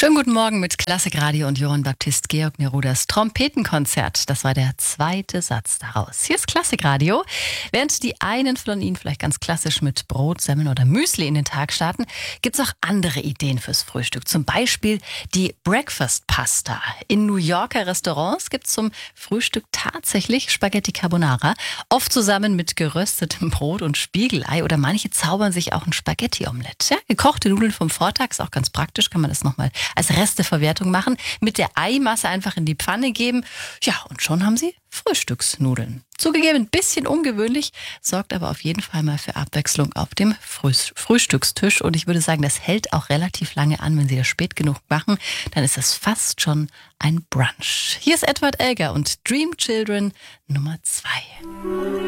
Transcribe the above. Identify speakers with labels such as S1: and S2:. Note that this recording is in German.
S1: Schönen guten Morgen mit Klassikradio und Johann Baptist Georg Neruders Trompetenkonzert. Das war der zweite Satz daraus. Hier ist Klassikradio. Während die einen von Ihnen vielleicht ganz klassisch mit Brot, Semmeln oder Müsli in den Tag starten, gibt es auch andere Ideen fürs Frühstück. Zum Beispiel die Breakfast Pasta. In New Yorker Restaurants gibt es zum Frühstück tatsächlich Spaghetti Carbonara. Oft zusammen mit geröstetem Brot und Spiegelei. Oder manche zaubern sich auch ein Spaghetti-Omelett. Ja, gekochte Nudeln vom Vortag ist auch ganz praktisch, kann man das nochmal als Resteverwertung machen. Mit der Eimasse einfach in die Pfanne geben. Ja, und schon haben Sie Frühstücksnudeln. Zugegeben, ein bisschen ungewöhnlich, sorgt aber auf jeden Fall mal für Abwechslung auf dem Frühstückstisch. Und ich würde sagen, das hält auch relativ lange an, wenn Sie das spät genug machen. Dann ist das fast schon ein Brunch. Hier ist Edward Elgar und Dream Children Nummer 2.